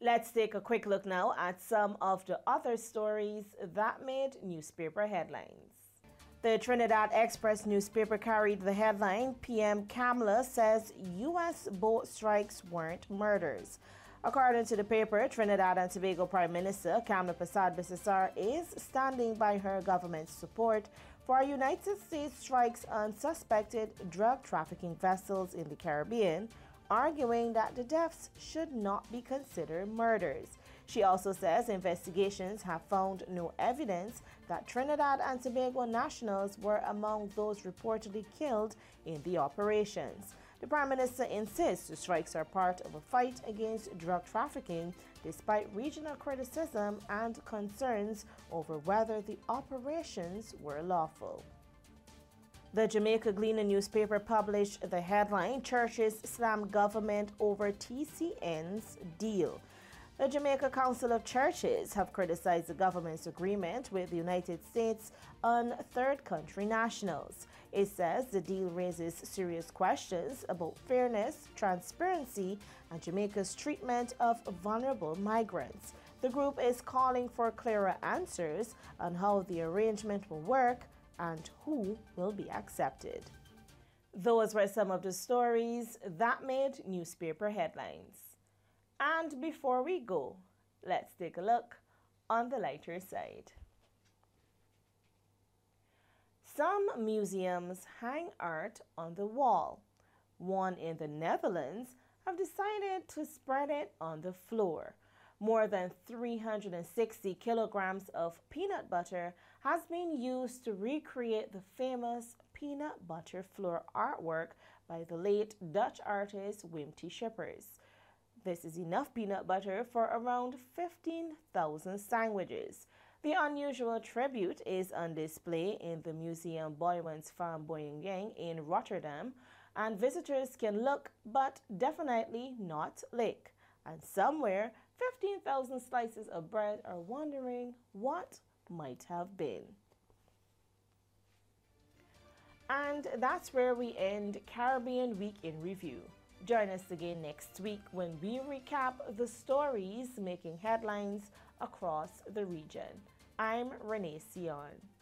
Let's take a quick look now at some of the other stories that made newspaper headlines. The Trinidad Express newspaper carried the headline, PM Kamala says U.S. boat strikes weren't murders. According to the paper, Trinidad and Tobago Prime Minister Kamla Persad-Bissessar is standing by her government's support for United States strikes on suspected drug trafficking vessels in the Caribbean, arguing that the deaths should not be considered murders. She also says investigations have found no evidence that Trinidad and Tobago nationals were among those reportedly killed in the operations. The Prime Minister insists the strikes are part of a fight against drug trafficking, despite regional criticism and concerns over whether the operations were lawful. The Jamaica Gleaner newspaper published the headline, Churches Slam Government Over TCN's Deal. The Jamaica Council of Churches have criticized the government's agreement with the United States on third country nationals. It says the deal raises serious questions about fairness, transparency, and Jamaica's treatment of vulnerable migrants. The group is calling for clearer answers on how the arrangement will work and who will be accepted. Those were some of the stories that made newspaper headlines. And before we go, let's take a look on the lighter side. Some museums hang art on the wall. One in the Netherlands have decided to spread it on the floor. More than 360 kilograms of peanut butter has been used to recreate the famous peanut butter floor artwork by the late Dutch artist Wim T. Schippers. This is enough peanut butter for around 15,000 sandwiches. The unusual tribute is on display in the Museum Boijmans van Beuningen in Rotterdam, and visitors can look but definitely not lick. And somewhere, 15,000 slices of bread are wondering what might have been. And that's where we end Caribbean Week in Review. Join us again next week when we recap the stories making headlines across the region. I'm Renee Sion.